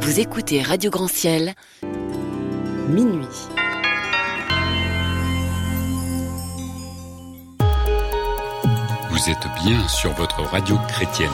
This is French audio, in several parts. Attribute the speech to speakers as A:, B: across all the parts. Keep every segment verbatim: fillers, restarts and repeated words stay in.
A: Vous écoutez Radio Grand Ciel, minuit.
B: Vous êtes bien sur votre radio chrétienne.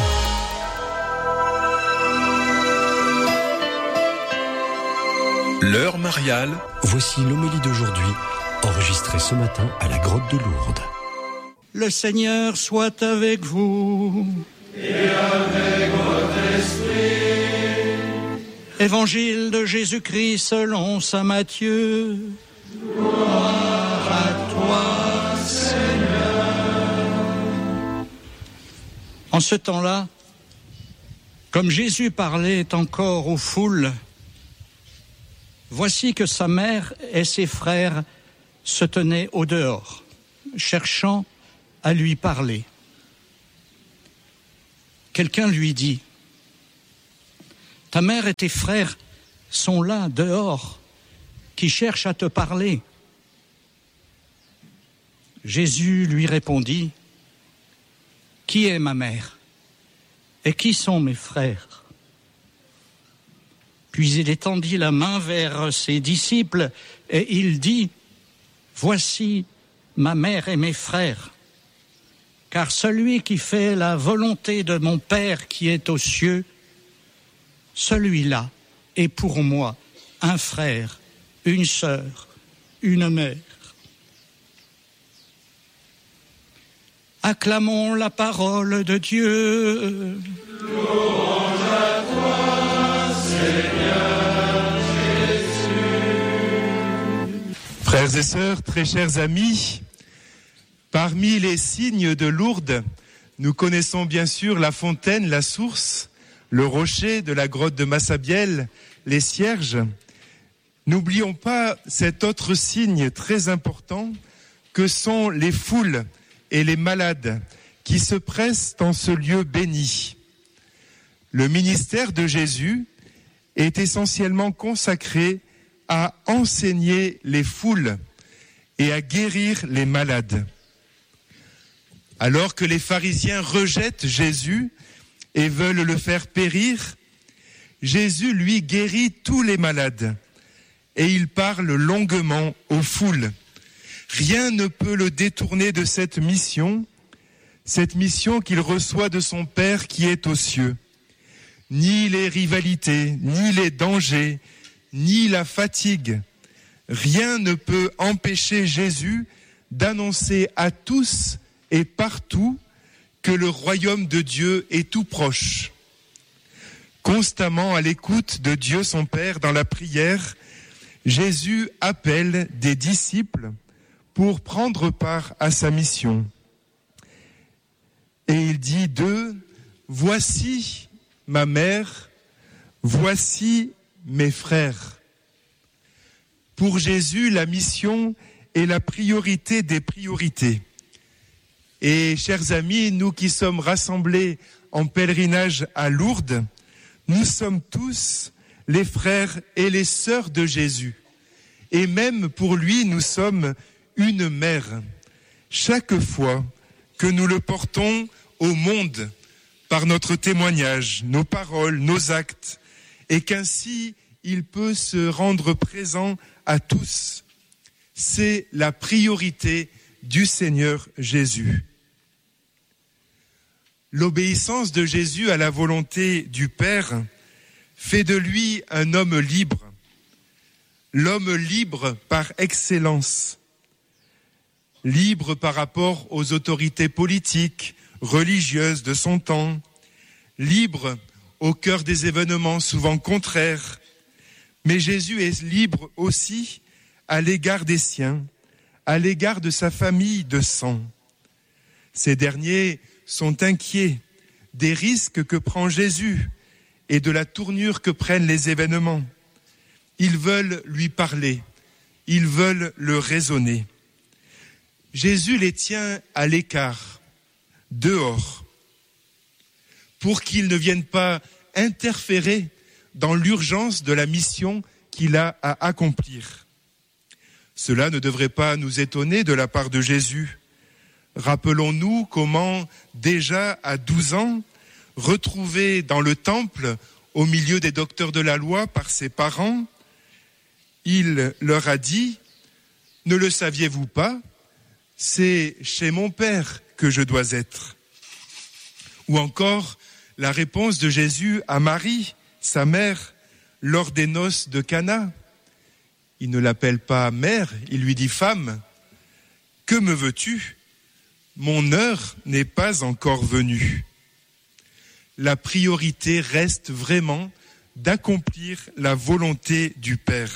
C: L'heure mariale.
D: Voici l'homélie d'aujourd'hui, enregistrée ce matin à la grotte de Lourdes.
E: Le Seigneur soit avec vous.
F: Et avec votre esprit.
E: Évangile de Jésus-Christ selon saint Matthieu. Gloire à toi, Seigneur. En ce temps-là, comme Jésus parlait encore aux foules, voici que sa mère et ses frères se tenaient au dehors, cherchant à lui parler. Quelqu'un lui dit : « Ta mère et tes frères sont là, dehors, qui cherchent à te parler. » Jésus lui répondit : « Qui est ma mère ? Et qui sont mes frères ? » Puis il étendit la main vers ses disciples et il dit : « Voici ma mère et mes frères. Car celui qui fait la volonté de mon Père qui est aux cieux, celui-là est pour moi un frère, une sœur, une mère. » Acclamons la parole de Dieu.
F: Louange à toi, Seigneur Jésus.
G: Frères et sœurs, très chers amis, parmi les signes de Lourdes, nous connaissons bien sûr la fontaine, la source, le rocher de la grotte de Massabielle, les cierges. N'oublions pas cet autre signe très important que sont les foules et les malades qui se pressent en ce lieu béni. Le ministère de Jésus est essentiellement consacré à enseigner les foules et à guérir les malades. Alors que les pharisiens rejettent Jésus et veulent le faire périr, Jésus, lui, guérit tous les malades et il parle longuement aux foules. Rien ne peut le détourner de cette mission, cette mission qu'il reçoit de son Père qui est aux cieux. Ni les rivalités, ni les dangers, ni la fatigue, rien ne peut empêcher Jésus d'annoncer à tous et partout que le royaume de Dieu est tout proche. Constamment à l'écoute de Dieu son Père dans la prière, Jésus appelle des disciples pour prendre part à sa mission. Et il dit d'eux : « Voici ma mère, voici mes frères. » Pour Jésus, la mission est la priorité des priorités. Et chers amis, nous qui sommes rassemblés en pèlerinage à Lourdes, nous sommes tous les frères et les sœurs de Jésus. Et même pour lui, nous sommes une mère. Chaque fois que nous le portons au monde par notre témoignage, nos paroles, nos actes, et qu'ainsi il peut se rendre présent à tous, c'est la priorité du Seigneur Jésus. L'obéissance de Jésus à la volonté du Père fait de lui un homme libre, l'homme libre par excellence, libre par rapport aux autorités politiques, religieuses de son temps, libre au cœur des événements souvent contraires, mais Jésus est libre aussi à l'égard des siens, à l'égard de sa famille de sang. Ces derniers sont inquiets des risques que prend Jésus et de la tournure que prennent les événements. Ils veulent lui parler, ils veulent le raisonner. Jésus les tient à l'écart, dehors, pour qu'ils ne viennent pas interférer dans l'urgence de la mission qu'il a à accomplir. Cela ne devrait pas nous étonner de la part de Jésus. Rappelons-nous comment, déjà à douze ans, retrouvé dans le temple au milieu des docteurs de la loi par ses parents, il leur a dit « Ne le saviez-vous pas ? C'est chez mon Père que je dois être. » Ou encore la réponse de Jésus à Marie, sa mère, lors des noces de Cana. Il ne l'appelle pas mère, il lui dit femme. « Que me veux-tu ? Mon heure n'est pas encore venue. » La priorité reste vraiment d'accomplir la volonté du Père.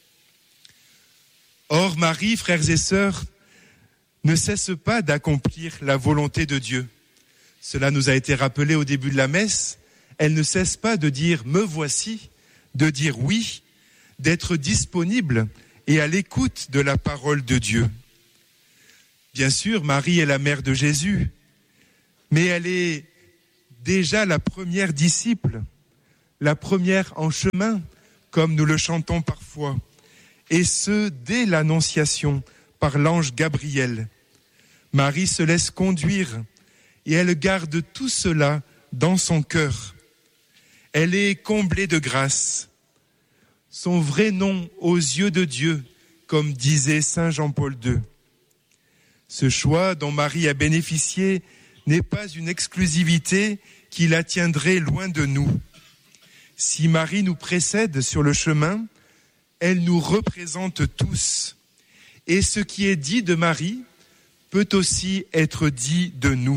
G: Or, Marie, frères et sœurs, ne cesse pas d'accomplir la volonté de Dieu. Cela nous a été rappelé au début de la messe. Elle ne cesse pas de dire « me voici », de dire oui, d'être disponible et à l'écoute de la parole de Dieu. Bien sûr, Marie est la mère de Jésus, mais elle est déjà la première disciple, la première en chemin, comme nous le chantons parfois, et ce, dès l'Annonciation, par l'ange Gabriel. Marie se laisse conduire et elle garde tout cela dans son cœur. Elle est comblée de grâce. Son vrai nom aux yeux de Dieu, comme disait saint Jean-Paul deux. Ce choix dont Marie a bénéficié n'est pas une exclusivité qui la tiendrait loin de nous. Si Marie nous précède sur le chemin, elle nous représente tous. Et ce qui est dit de Marie peut aussi être dit de nous.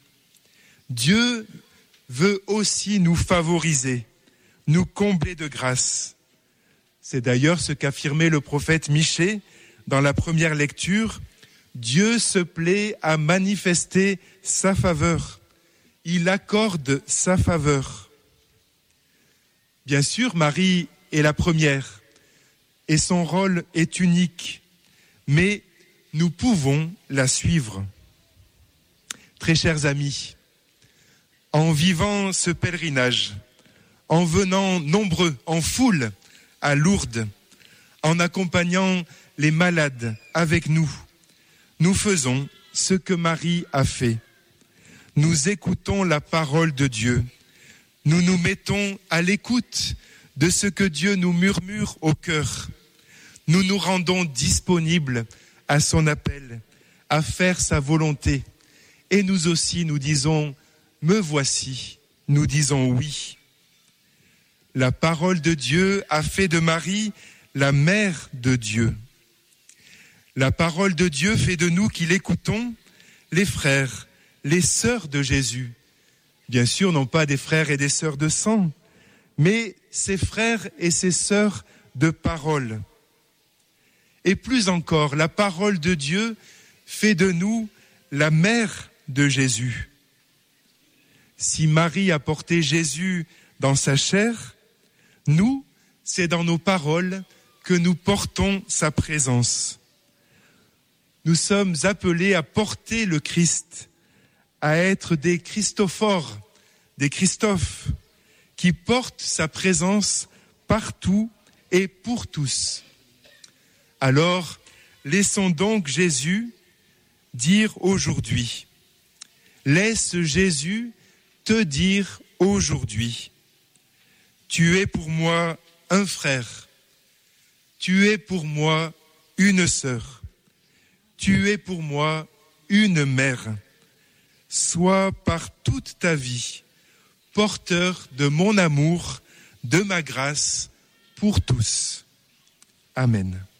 G: Dieu veut aussi nous favoriser, nous combler de grâce. C'est d'ailleurs ce qu'affirmait le prophète Michée dans la première lecture. Dieu se plaît à manifester sa faveur. Il accorde sa faveur. Bien sûr, Marie est la première et son rôle est unique, mais nous pouvons la suivre. Très chers amis, en vivant ce pèlerinage, en venant nombreux, en foule, à Lourdes, en accompagnant les malades avec nous, nous faisons ce que Marie a fait. Nous écoutons la parole de Dieu. Nous nous mettons à l'écoute de ce que Dieu nous murmure au cœur. Nous nous rendons disponibles à son appel, à faire sa volonté. Et nous aussi, nous disons, me voici, nous disons oui. La parole de Dieu a fait de Marie la mère de Dieu. La parole de Dieu fait de nous qui l'écoutons les frères, les sœurs de Jésus. Bien sûr, non pas des frères et des sœurs de sang, mais ses frères et ses sœurs de parole. Et plus encore, la parole de Dieu fait de nous la mère de Jésus. Si Marie a porté Jésus dans sa chair, nous, c'est dans nos paroles que nous portons sa présence. Nous sommes appelés à porter le Christ, à être des Christophores, des Christophes, qui portent sa présence partout et pour tous. Alors, laissons donc Jésus dire aujourd'hui. Laisse Jésus te dire aujourd'hui. Tu es pour moi un frère. Tu es pour moi une sœur. Tu es pour moi une mère. Sois par toute ta vie porteur de mon amour, de ma grâce pour tous. Amen.